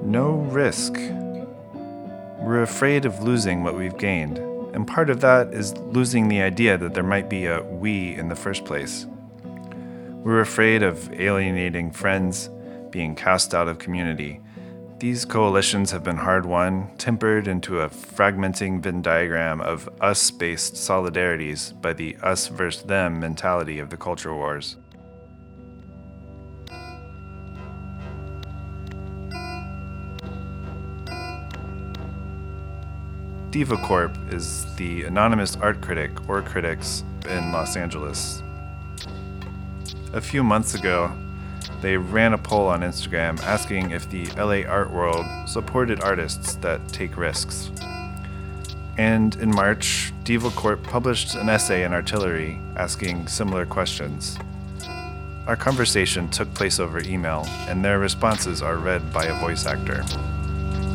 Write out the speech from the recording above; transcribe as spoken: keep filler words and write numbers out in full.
No risk. We're afraid of losing what we've gained, and part of that is losing the idea that there might be a we in the first place. We're afraid of alienating friends, being cast out of community. These coalitions have been hard-won, tempered into a fragmenting Venn diagram of us-based solidarities by the us versus them mentality of the culture wars. DivaCorp is the anonymous art critic or critics in Los Angeles. A few months ago, they ran a poll on Instagram asking if the L A art world supported artists that take risks. And in March, DivaCorp published an essay in Artillery asking similar questions. Our conversation took place over email, and their responses are read by a voice actor.